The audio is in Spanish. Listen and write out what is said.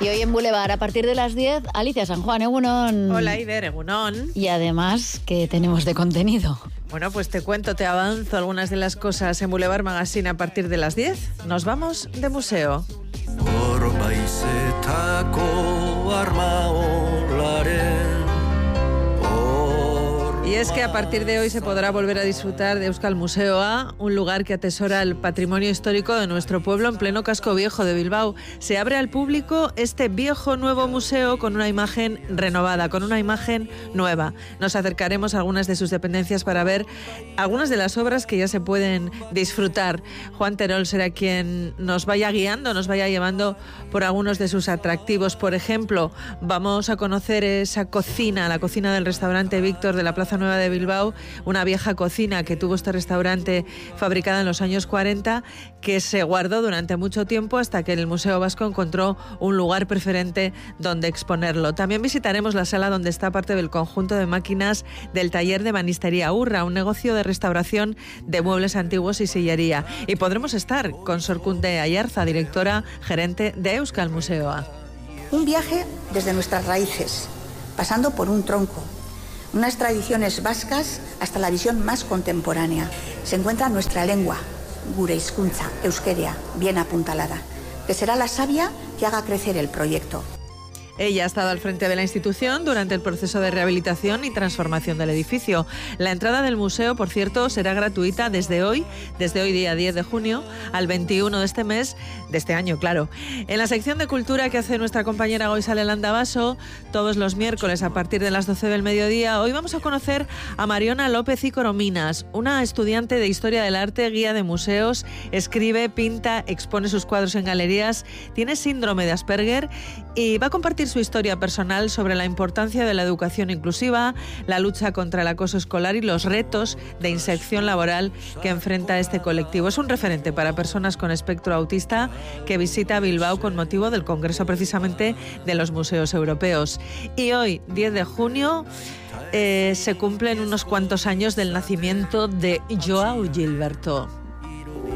Y hoy en Boulevard, a partir de las 10, Alicia San Juan, Egunon. Hola, Ider, Egunon. Y además, ¿qué tenemos de contenido? Bueno, pues te cuento, te avanzo algunas de las cosas en Boulevard Magazine a partir de las 10. Nos vamos de museo. Y es que a partir de hoy se podrá volver a disfrutar de Euskal Museoa, un lugar que atesora el patrimonio histórico de nuestro pueblo en pleno casco viejo de Bilbao. Se abre al público este viejo nuevo museo con una imagen renovada, con una imagen nueva. Nos acercaremos a algunas de sus dependencias para ver algunas de las obras que ya se pueden disfrutar. Juan Terol será quien nos vaya guiando, nos vaya llevando por algunos de sus atractivos. Por ejemplo, vamos a conocer esa cocina, la cocina del restaurante Víctor de la Plaza Nueva de Bilbao, una vieja cocina que tuvo este restaurante fabricada en los años 40, que se guardó durante mucho tiempo hasta que el Museo Vasco encontró un lugar preferente donde exponerlo. También visitaremos la sala donde está parte del conjunto de máquinas del taller de Banistería Urra, un negocio de restauración de muebles antiguos y sillería. Y podremos estar con Sorkunde Ayarza, directora gerente de Euskal Museoa. Un viaje desde nuestras raíces, pasando por un tronco, unas tradiciones vascas hasta la visión más contemporánea. Se encuentra nuestra lengua, gure hizkuntza, euskeria, bien apuntalada, que será la savia que haga crecer el proyecto. Ella ha estado al frente de la institución durante el proceso de rehabilitación y transformación del edificio. La entrada del museo, por cierto, será gratuita desde hoy día 10 de junio, al 21 de este mes, de este año, claro. En la sección de cultura que hace nuestra compañera Goizale Landavaso, todos los miércoles a partir de las 12 del mediodía, hoy vamos a conocer a Mariona López y Corominas, una estudiante de Historia del Arte, guía de museos, escribe, pinta, expone sus cuadros en galerías, tiene síndrome de Asperger y va a compartir su historia personal sobre la importancia de la educación inclusiva, la lucha contra el acoso escolar y los retos de inserción laboral que enfrenta este colectivo. Es un referente para personas con espectro autista que visita Bilbao con motivo del Congreso precisamente de los Museos Europeos. Y hoy, 10 de junio, se cumplen unos cuantos años del nacimiento de Joao Gilberto.